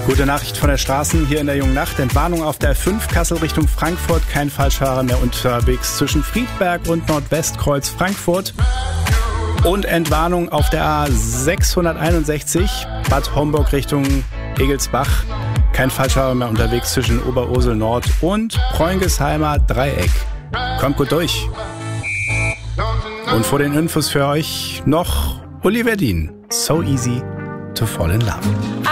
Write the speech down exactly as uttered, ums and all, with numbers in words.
Gute Nachricht von der Straßen hier in der jungen Nacht. Entwarnung auf der A fünf Kassel Richtung Frankfurt. Kein Falschfahrer mehr unterwegs zwischen Friedberg und Nordwestkreuz Frankfurt. Und Entwarnung auf der A sechshunderteinundsechzig Bad Homburg Richtung Egelsbach. Kein Falschfahrer mehr unterwegs zwischen Oberursel Nord und Preungesheimer Dreieck. Kommt gut durch. Und vor den Infos für euch noch Oliver Dean. So easy to fall in love.